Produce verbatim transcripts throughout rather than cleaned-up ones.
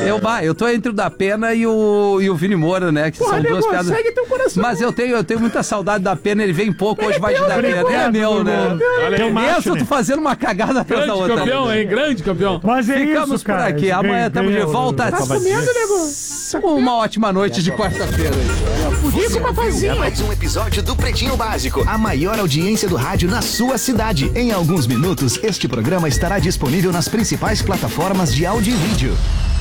Eu, bah, eu tô entre o da Pena e o, e o Vini Moura, né? Que Porra, são duas nego, piadas. segue teu coração. Mas eu tenho, eu tenho muita saudade da Pena, ele vem pouco, hoje vai de da teu, Pena. É meu, né? Teu macho, Mesmo né? tu fazendo uma cagada atrás da Grande outra. campeão, hein? Grande campeão. Mas é Ficamos isso, por cara. aqui. Amanhã estamos de volta. Tá comendo, nego? Uma ótima noite de quarta-feira. Fudi com uma fazinha. Mais um episódio do Pretinho Básico, a maior audiência do rádio na sua cidade. Em alguns minutos, este programa estará disponível nas principais plataformas de áudio e vídeo.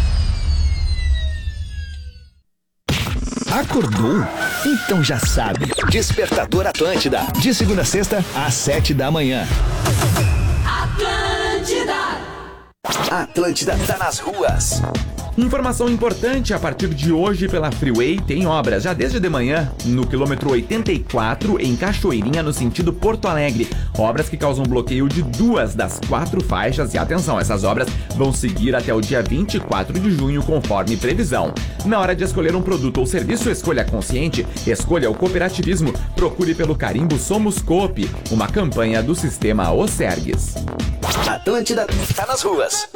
Acordou? Então já sabe. Despertador Atlântida. De segunda a sexta, às sete da manhã. Atlântida. Atlântida tá nas ruas. Informação importante, a partir de hoje pela Freeway tem obras, já desde de manhã, no quilômetro oitenta e quatro, em Cachoeirinha, no sentido Porto Alegre. Obras que causam bloqueio de duas das quatro faixas e atenção, essas obras vão seguir até o dia vinte e quatro de junho, conforme previsão. Na hora de escolher um produto ou serviço, escolha consciente, escolha o cooperativismo, procure pelo carimbo Somos Coop, uma campanha do sistema Osergues. Atlântida tá nas ruas.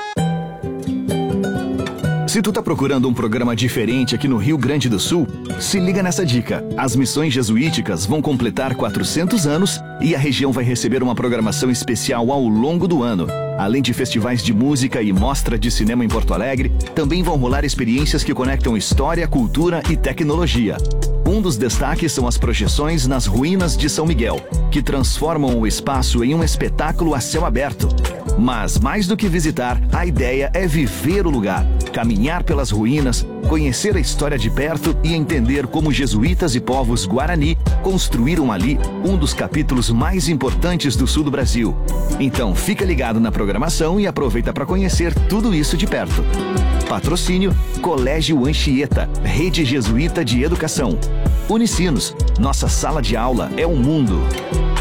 Se tu tá procurando um programa diferente aqui no Rio Grande do Sul, se liga nessa dica. As missões jesuíticas vão completar quatrocentos anos e a região vai receber uma programação especial ao longo do ano. Além de festivais de música e mostra de cinema em Porto Alegre, também vão rolar experiências que conectam história, cultura e tecnologia. Um dos destaques são as projeções nas ruínas de São Miguel, que transformam o espaço em um espetáculo a céu aberto. Mas, mais do que visitar, a ideia é viver o lugar, caminhar pelas ruínas, conhecer a história de perto e entender como jesuítas e povos guarani construíram ali um dos capítulos mais importantes do sul do Brasil. Então, fica ligado na programação e aproveita para conhecer tudo isso de perto. Patrocínio Colégio Anchieta, Rede Jesuíta de Educação. Unicinos, nossa sala de aula é o mundo.